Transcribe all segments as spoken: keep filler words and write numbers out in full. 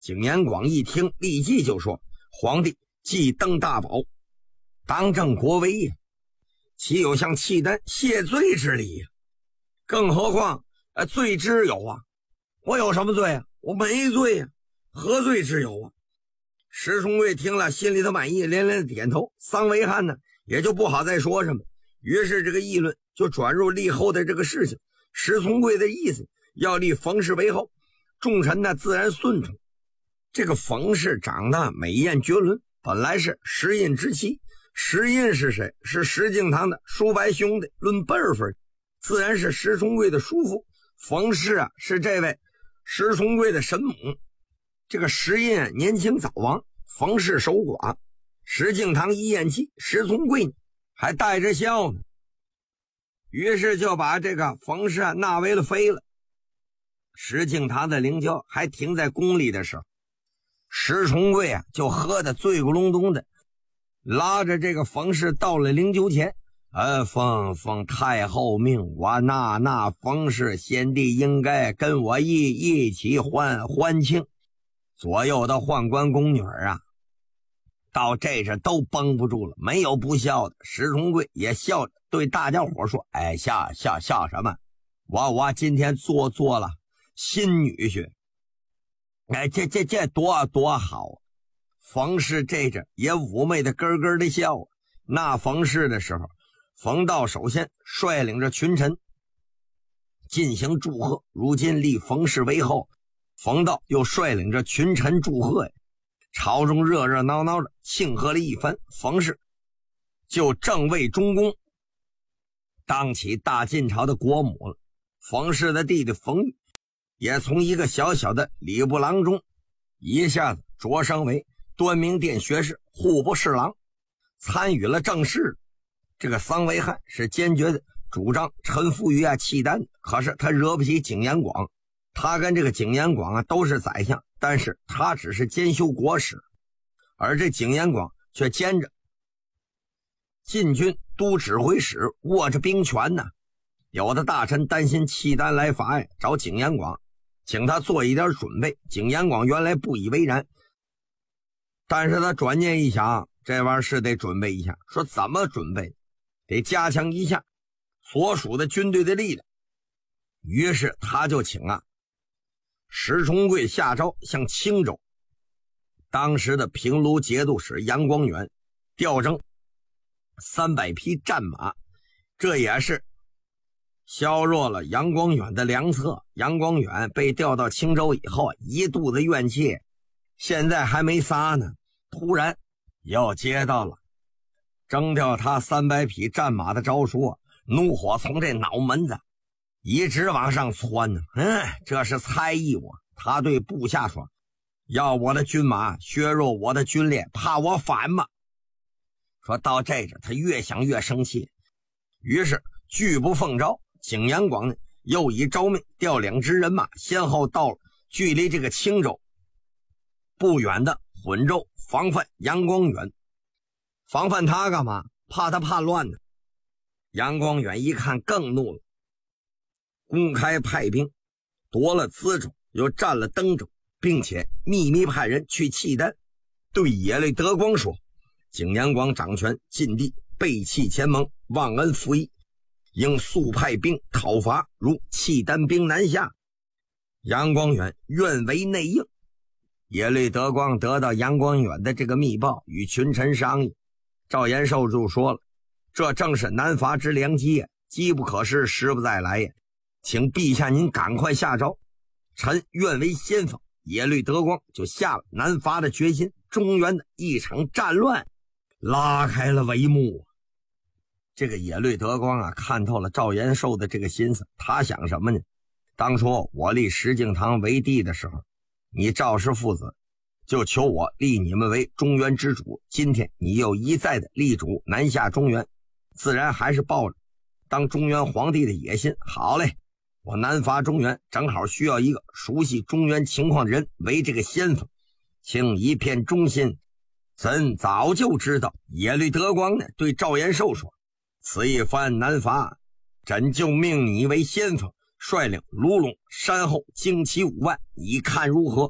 景延广一听，立即就说：皇帝既登大宝，当政国威呀，岂有向契丹谢罪之理呀？更何况呃，罪之有啊，我有什么罪啊？我没罪呀、啊，何罪之有啊？石重贵听了，心里头满意，连连的点头。桑维汉呢，也就不好再说什么。于是这个议论就转入立后的这个事情。石重贵的意思要立冯氏为后，众臣呢自然顺从。这个冯氏长得美艳绝伦，本来是石印之妻。石印是谁？是石敬瑭的叔伯兄弟，论辈分自然是石重贵的叔父。冯氏啊，是这位石重贵的神母。这个石印年轻早亡，冯氏守寡，石敬瑭一咽气，石重贵呢还带着笑呢，于是就把这个冯氏纳为了妃了。石敬瑭的灵柩还停在宫里的时候，石重贵啊就喝得醉咕隆咚的，拉着这个冯氏到了灵柩前。呃，奉奉太后命，我纳纳冯氏先帝应该跟我一一起欢欢庆。左右的宦官宫女啊，到这这都绷不住了，没有不笑的。石重贵也笑着对大家伙说：哎，笑笑笑什么？我我今天做做了新女婿，哎，这这这多多好！冯氏这着也妩媚的咯咯的笑。那冯氏的时候，冯道首先率领着群臣进行祝贺，如今立冯氏为后，冯道又率领着群臣祝贺呀。朝中热热闹闹的庆贺了一番，冯氏就正位中宫，当起大晋朝的国母了。冯氏的弟弟冯玉也从一个小小的礼部郎中一下子擢升为端明殿学士、户部侍郎，参与了政事。这个桑维汉是坚决的主张臣服于啊契丹，可是他惹不起景延广，他跟这个景延广啊都是宰相，但是他只是兼修国史，而这景延广却兼着禁军都指挥使，握着兵权呢。有的大臣担心契丹来伐呀，找景延广请他做一点准备。景延广原来不以为然，但是他转念一想，这玩意儿是得准备一下。说怎么准备？得加强一下所属的军队的力量。于是他就请啊石重贵下诏，向青州当时的平卢节度使杨光远调征三百匹战马，这也是削弱了杨光远的良策。杨光远被调到青州以后，一肚子怨气，现在还没撒呢，突然又接到了征调他三百匹战马的诏书，怒火从这脑门子一直往上窜呢。嗯，这是猜疑我。他对部下说：要我的军马削弱我的军列，怕我反吗？说到这着，他越想越生气，于是拒不奉诏。景延广呢又以诏命调两支人马，先后到了距离这个青州不远的混州，防范杨光远。防范他干嘛？怕他叛乱呢。杨光远一看更怒了，公开派兵夺了淄州，又占了登州，并且秘密派人去契丹，对耶律德光说：景延广掌权禁地，背弃前盟，忘恩负义，应速派兵讨伐，如契丹兵南下。杨光远愿为内应。耶律德光得到杨光远的这个密报，与群臣商议。赵延寿就说了：这正是南伐之良机呀，机不可失，时不再来呀，请陛下您赶快下诏，臣愿为先锋。耶律德光就下了南伐的决心。中原的一场战乱拉开了帷幕。这个耶律德光啊，看透了赵延寿的这个心思。他想什么呢？当初我立石敬瑭为帝的时候，你赵氏父子就求我立你们为中原之主，今天你又一再的立主南下中原，自然还是抱着当中原皇帝的野心。好嘞，我南伐中原，正好需要一个熟悉中原情况的人为这个先锋，请一片忠心。朕早就知道。耶律德光呢对赵延寿说：此一番南伐，朕就命你为先锋，率领卢龙山后精骑五万，你看如何？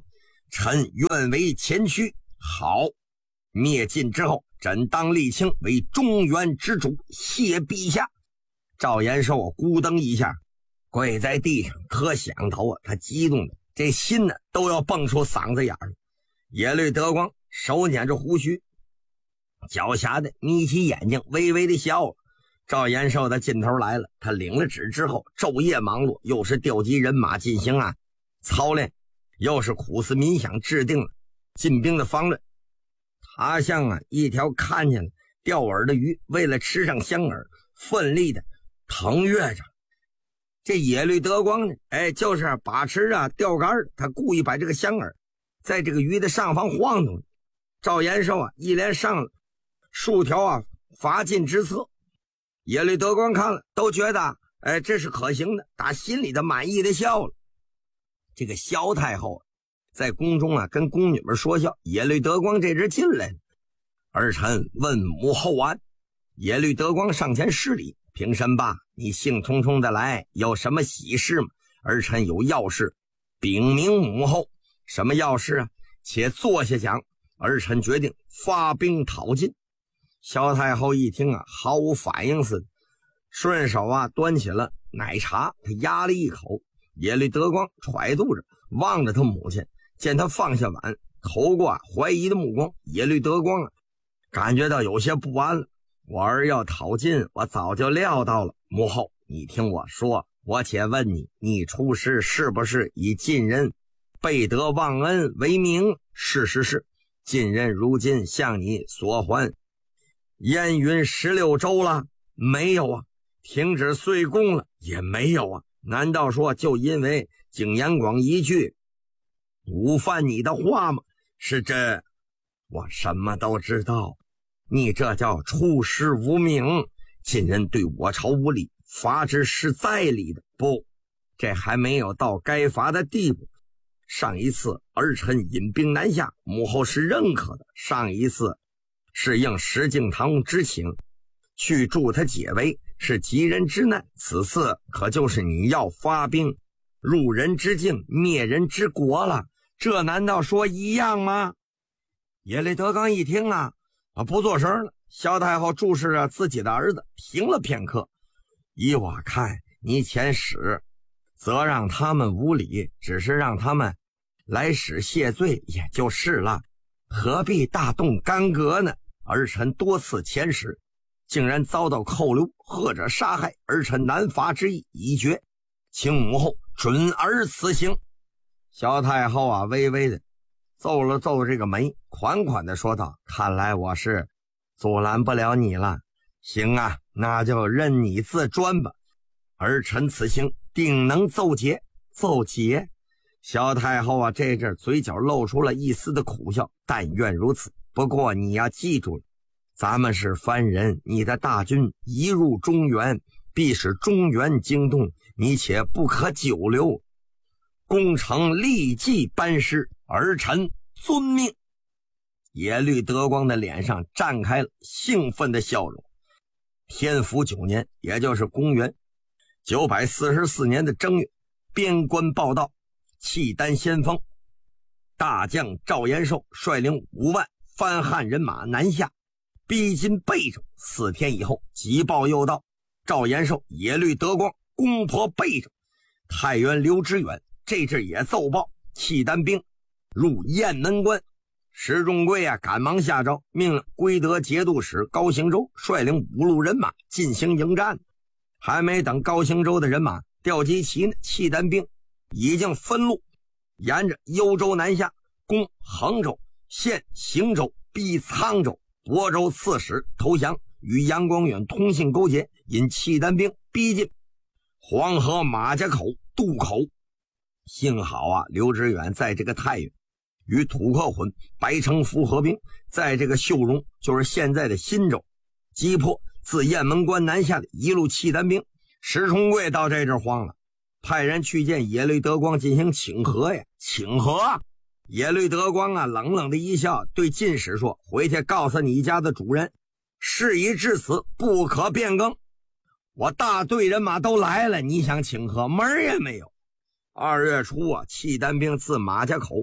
臣愿为前驱。好，灭晋之后，朕当立卿为中原之主，谢陛下。赵延寿咕噔一下跪在地上，可想头啊，他激动的这心呢都要蹦出嗓子眼儿了。耶律德光手捻着胡须，狡黠的眯起眼睛，微微的笑了。赵延寿的劲头来了，他领了旨之后，昼夜忙碌，又是调集人马进行啊操练，又是苦思冥想，制定了进兵的方论。他像啊一条看见了钓饵的鱼，为了吃上香饵，奋力的腾跃着。这耶律德光呢，哎，就是把持啊钓竿，他故意把这个香饵在这个鱼的上方晃动。赵延寿啊一连上了数条啊伐晋之策，耶律德光看了都觉得哎这是可行的，打心里的满意的笑了。这个萧太后在宫中啊跟宫女们说笑，耶律德光这只进来了。儿臣问母后安。耶律德光上前施礼，平身吧，你兴冲冲的来，有什么喜事吗？儿臣有要事禀明母后。什么要事啊？且坐下讲。儿臣决定发兵讨晋。萧太后一听啊，毫无反应似的，顺手啊端起了奶茶，他压了一口。耶律德光揣度着望着他母亲，见他放下碗，投过啊怀疑的目光。耶律德光啊感觉到有些不安了。我儿要讨晋，我早就料到了。母后，你听我说，我且问你，你出师是不是以晋人背德忘恩为名？是是是，晋人如今向你所还燕云十六州了没有啊？停止岁贡了也没有啊？难道说就因为景延广一句误犯你的话吗？是这，我什么都知道，你这叫出师无名。晋人对我朝无礼，罚之是在理的。不，这还没有到该罚的地步。上一次儿臣引兵南下，母后是认可的。上一次是应石敬瑭之请去助他解围，是急人之难。此次可就是你要发兵入人之境，灭人之国了，这难道说一样吗？耶律德光一听啊啊不作声了。萧太后注视着自己的儿子，停了片刻。依我看，你遣使则让他们无礼，只是让他们来使谢罪也就是了，何必大动干戈呢？儿臣多次遣使，竟然遭到扣留或者杀害，儿臣南伐之意已决，请母后准儿此行。萧太后啊微微的皱了皱这个眉，款款的说道：看来我是阻拦不了你了。行啊，那就任你自专吧，儿臣此行定能奏捷。奏捷？萧太后啊这阵嘴角露出了一丝的苦笑，但愿如此。不过你要记住了，咱们是番人，你的大军一入中原，必使中原惊动，你且不可久留，攻城立即班师，儿臣遵命。耶律德光的脸上绽开了兴奋的笑容。天福九年，也就是公元九百四十四年的正月，边关报道，契丹先锋大将赵延寿率领五万番汉人马南下，逼近贝州。四天以后，急报又到，赵延寿、耶律德光攻破贝州。太原刘知远这阵也奏报，契丹兵入雁门关。石重贵啊赶忙下诏，命令归德节度使高行周率领五路人马进行迎战。还没等高行周的人马调集齐呢，契丹兵已经分路沿着幽州南下，攻衡州、陷行州，逼沧州。亳州刺史投降，与杨光远通信勾结，引契丹兵逼近黄河马家口渡口。幸好啊，刘知远在这个太原与土克浑、白城符合兵，在这个秀容，就是现在的新州，击破自雁门关南下的一路契丹兵。石重贵到这阵慌了，派人去见耶律德光进行请和呀。请和？耶律德光啊冷冷的一笑，对晋使说：回去告诉你家的主人，事已至此，不可变更。我大队人马都来了，你想请和门也没有。二月初啊，契丹兵自马家口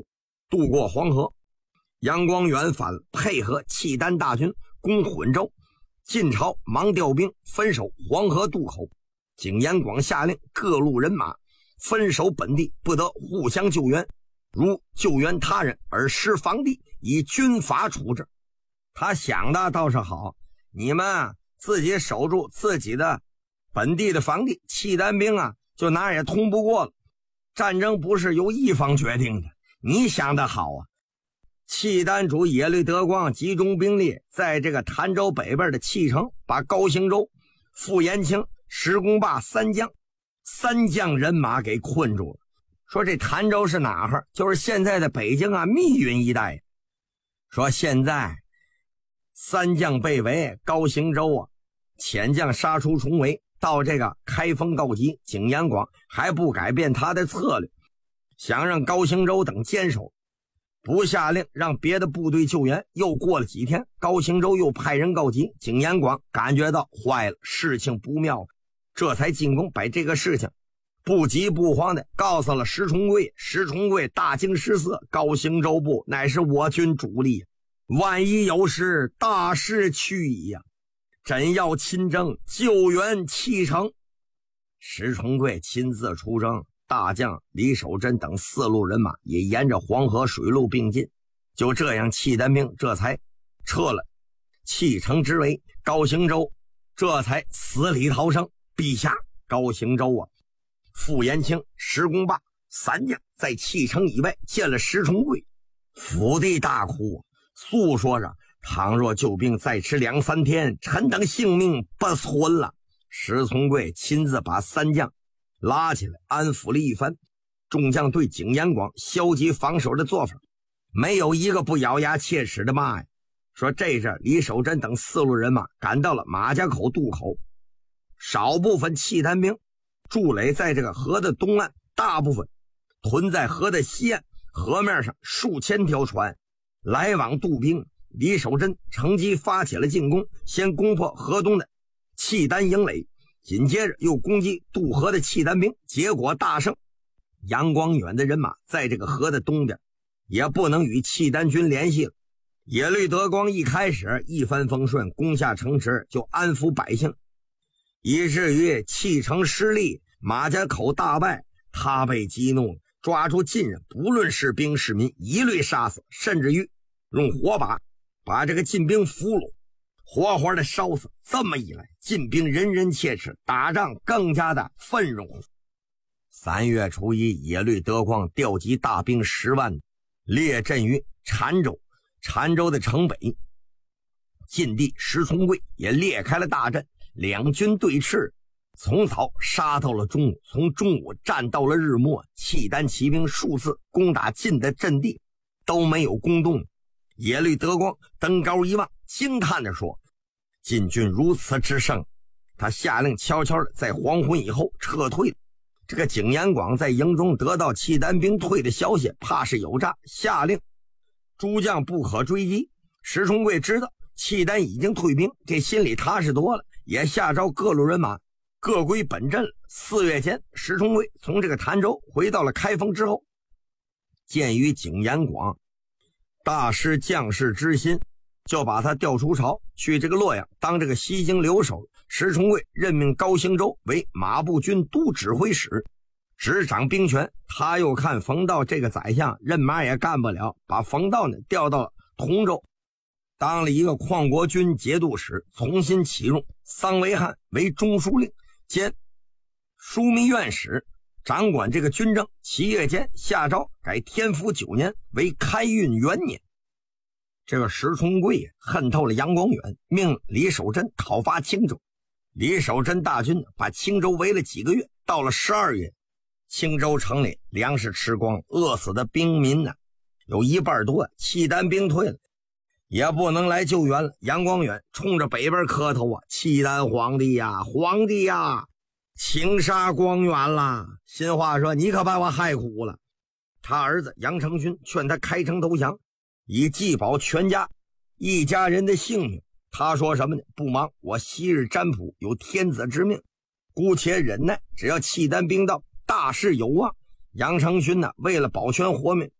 渡过黄河。杨光远反配合契丹大军攻浑州，晋朝忙调兵分守黄河渡口。景延广下令各路人马分守本地，不得互相救援，如救援他人而失防地，以军法处置。他想的倒是好，你们自己守住自己的本地的防地，契丹兵啊就哪也通不过了。战争不是由一方决定的，你想的好啊。契丹主耶律德光集中兵力在这个潭州北边的契城，把高行州、傅延庆、石公坝三将三将人马给困住了。说这潭州是哪儿？就是现在的北京啊密云一带。说现在三将被围，高行州啊遣将杀出重围，到这个开封告急。景延广还不改变他的策略，想让高行州等坚守，不下令让别的部队救援。又过了几天，高行州又派人告急，景延广感觉到坏了，事情不妙，这才进攻，把这个事情不急不慌的告诉了石重贵。石重贵大惊失色，高行州部乃是我军主力，万一有事，大势去矣呀！朕要亲征救援契城。石重贵亲自出征，大将李守贞等四路人马也沿着黄河水路并进。就这样，契丹兵这才撤了契城之围，高行州这才死里逃生。陛下，高行州啊，傅延庆、石公坝三将在契城以外见了石重贵，伏地大哭，诉说着倘若救兵再迟两三天，臣等性命不存了。石重贵亲自把三将拉起来安抚了一番。众将对景延广消极防守的做法没有一个不咬牙切齿的骂呀。说这阵李守贞等四路人马赶到了马家口渡口，少部分契丹兵驻垒在这个河的东岸，大部分屯在河的西岸。河面上数千条船来往渡兵。李守贞乘机发起了进攻，先攻破河东的契丹营垒，紧接着又攻击渡河的契丹兵，结果大胜。杨光远的人马在这个河的东边也不能与契丹军联系了。耶律德光一开始一帆风顺，攻下城池就安抚百姓，以至于契城失利，马家口大败，他被激怒，抓住晋人，不论士兵市民一律杀死，甚至于用火把把这个晋兵俘虏活活的烧死。这么一来，晋兵人人切齿，打仗更加的奋勇。三月初一，耶律德光调集大兵十万，列阵于澶州。澶州的城北，晋帝石重贵也列开了大阵，两军对峙，从早杀到了中午，从中午战到了日末。契丹骑兵数次攻打晋的阵地，都没有攻动。耶律德光登高一望，惊叹地说：晋军如此之胜。他下令悄悄的在黄昏以后撤退了。这个景延广在营中得到契丹兵退的消息，怕是有诈，下令诸将不可追击。石重贵知道契丹已经退兵，这心里踏实多了，也下诏各路人马各归本阵了。四月间，石重贵从这个潭州回到了开封之后，鉴于景延广大失将士之心，就把他调出朝，去这个洛阳当这个西京留守。石重贵任命高行州为马步军都指挥使，执掌兵权。他又看冯道这个宰相任马也干不了，把冯道呢调到了同州，当了一个旷国军节度使，重新启用桑维汉为中书令兼枢密院使，掌管这个军政。七月间下诏改天福九年为开运元年。这个石重贵恨透了杨光远，命李守贞讨伐青州。李守贞大军把青州围了几个月，到了十二月，青州城里粮食吃光，饿死的兵民呢有一半多，契丹兵退了，也不能来救援了。杨光远冲着北边磕头啊：契丹皇帝呀，皇帝呀，请杀光远啦！新话说，你可把我害苦了。他儿子杨承勋劝他开城投降，以祭保全家一家人的性命。他说什么呢？不忙，我昔日占卜有天子之命，姑且忍耐，只要契丹兵到，大事有望。杨承勋呢，为了保全活命，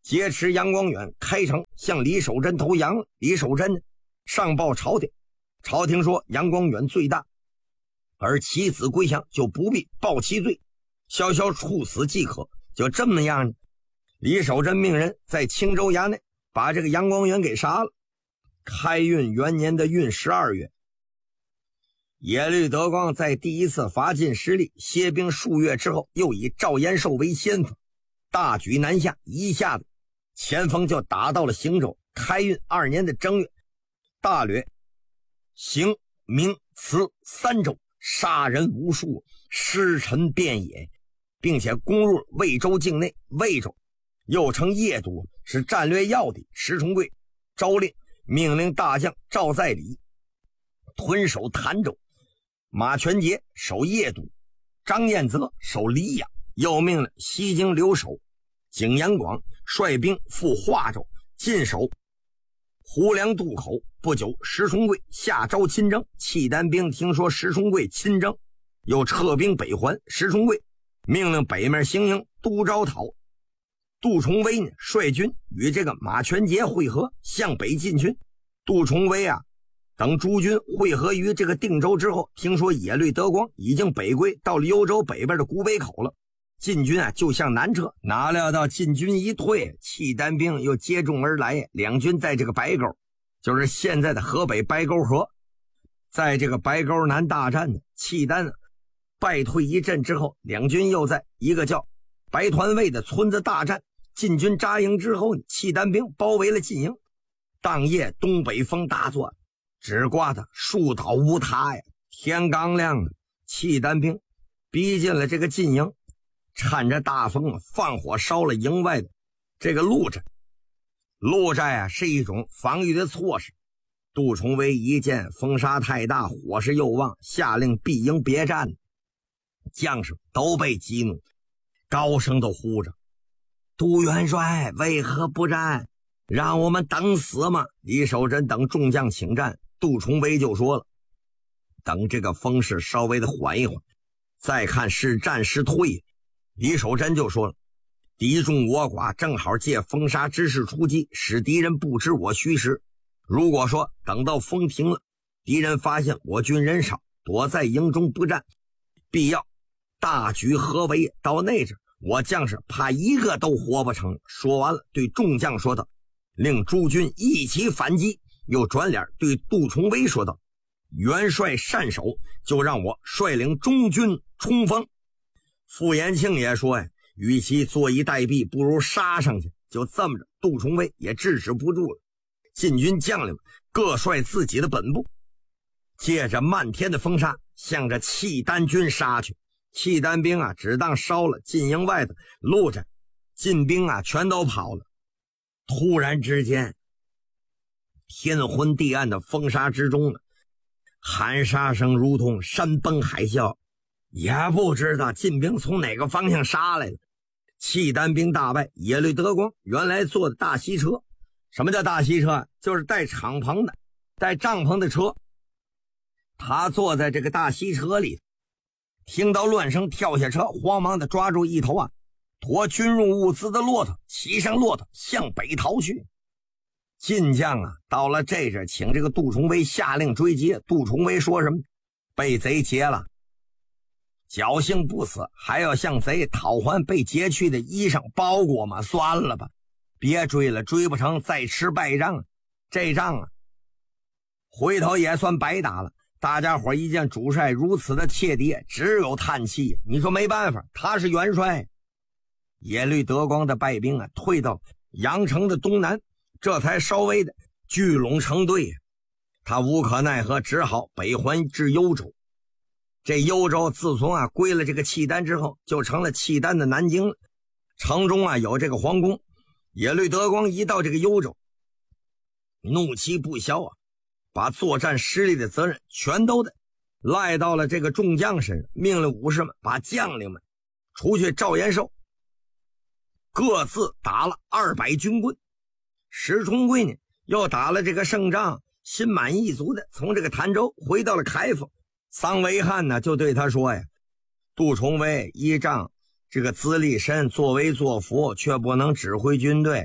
劫持杨光远，开城向李守贞投降了。李守贞上报朝廷，朝廷说杨光远罪大，而其子归降，就不必报其罪，消消处死即可。就这么样呢，李守贞命人在青州衙内把这个杨光远给杀了。开运元年的运十二月，耶律德光在第一次伐晋失利，歇兵数月之后，又以赵延寿为先锋，大举南下，一下子前锋就打到了邢州。开运二年的正月，大掠邢、明、慈三州，杀人无数，尸沉遍野，并且攻入魏州境内。魏州又称邺都，是战略要地。石重贵诏令命令大将赵在礼屯守潭州，马全杰守邺都，张彦泽守黎阳，又命令西京留守景阳广率兵赴华州，进守胡梁渡口。不久，石重贵下诏亲征，契丹兵听说石重贵亲征，又撤兵北还。石重贵命令北面行营都招讨杜重威呢，率军与这个马全杰会合，向北进军。杜重威啊等诸军会合于这个定州之后，听说耶律德光已经北归到了幽州北边的古北口了，晋军啊就向南撤。哪料到晋军一退，契丹兵又接踵而来，两军在这个白沟，就是现在的河北白沟河，在这个白沟南大战呢，契丹败退一阵之后，两军又在一个叫白团卫的村子大战。晋军扎营之后，契丹兵包围了晋营。当夜东北风大作，只刮得树倒屋塌呀。天刚亮了，契丹兵逼近了这个晋营，趁着大风放火烧了营外的这个鹿寨。鹿寨啊是一种防御的措施。杜重威一见风沙太大，火势又旺，下令闭营别战。将士都被激怒，高声都呼着：杜元帅为何不战？让我们等死吗？李守贞等众将请战。杜重威就说了：等这个风势稍微的缓一缓，再看是战是退。李守贞就说了：敌众我寡，正好借风沙之势出击，使敌人不知我虚实。如果说等到风停了，敌人发现我军人少，躲在营中不战，必要大举合围，到那阵我将士怕一个都活不成。说完了，对众将说道：令诸军一起反击。又转脸对杜重威说道：元帅善守，就让我率领中军冲锋。傅延庆也说呀，与其坐以待毙，不如杀上去。就这么着，杜重威也制止不住了。晋军将领各率自己的本部，借着漫天的风沙向着契丹军杀去。契丹兵啊只当烧了晋营外的鹿寨，晋兵啊全都跑了。突然之间，天昏地暗的风沙之中呢，喊杀声如同山崩海啸，也不知道晋兵从哪个方向杀来的。契丹兵大败，耶律德光原来坐的大西车。什么叫大西车？就是带敞篷的带帐篷的车。他坐在这个大西车里，听到乱声跳下车，慌忙的抓住一头啊驮军用物资的骆驼，骑上骆驼向北逃去。晋将啊到了这阵，请这个杜重威下令追击。杜重威说什么？被贼劫了，侥幸不死，还要向贼讨还被劫去的衣裳包裹吗？算了吧，别追了，追不成再吃败仗。这仗啊回头也算白打了。大家伙一见主帅如此的切敌，只有叹气。你说没办法，他是元帅。耶律德光的败兵啊退到阳城的东南，这才稍微的聚拢成队。他无可奈何，只好北还至幽州。这幽州自从啊归了这个契丹之后，就成了契丹的南京了。城中啊有这个皇宫。耶律德光一到这个幽州，怒气不消啊，把作战失利的责任全都的赖到了这个众将身上，命令武士们把将领们除去赵延寿，各自打了二百军棍。石重贵呢又打了这个胜仗，心满意足的从这个潭州回到了开封。桑维汉呢就对他说呀：杜重威依仗这个资历深，作威作福，却不能指挥军队，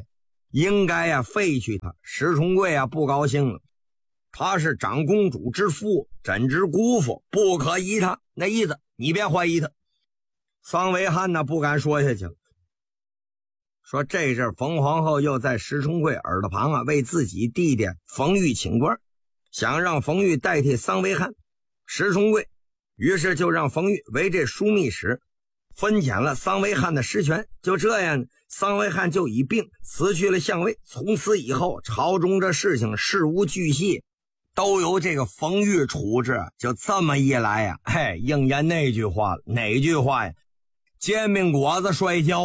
应该呀废去他。石重贵啊不高兴了，他是长公主之夫，朕之姑父，不可疑他。那意思你别怀疑他。桑维汉呢不敢说下去了，说这阵冯皇后又在石重贵耳朵旁啊为自己弟弟冯玉请官，想让冯玉代替桑维汉。石重贵于是就让冯玉为这枢密使，分减了桑维汉的实权。就这样，桑维汉就一并辞去了相位。从此以后，朝中这事情事无巨细都由这个冯玉处置。就这么一来呀、啊，嘿，应验那句话了。哪句话呀？煎饼果子摔跤，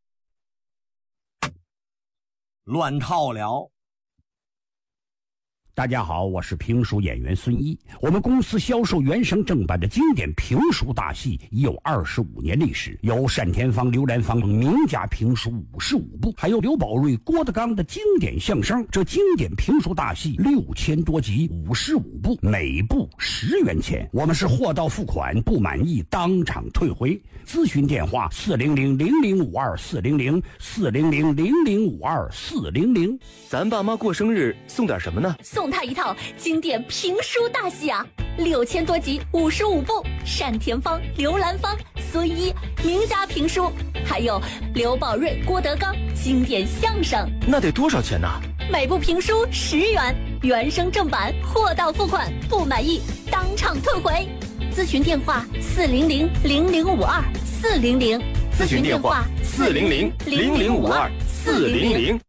乱套了。 大家好，我是评书演员孙一。我们公司销售原声正版的经典评书大戏已有二十五年历史，有单田芳、刘兰芳名家评书五十五部，还有刘宝瑞、郭德纲的经典相声。这经典评书大戏六千多集，五十五部，每部十元钱。我们是货到付款，不满意当场退回。咨询电话：四零零零零五二四零零四零零零零五二四零零。 咱爸妈过生日送点什么呢？ 送他一套经典评书大戏啊，六千多集，五十五部，单田芳、刘兰芳、孙一名家评书，还有刘宝瑞、郭德纲经典相声。 那得多少钱呢？ 每部评书十元，原声正版，货到付款，不满意当场退回。咨询电话：四零零零零五二四零零。 咨询电话：四零零零零五二四零零。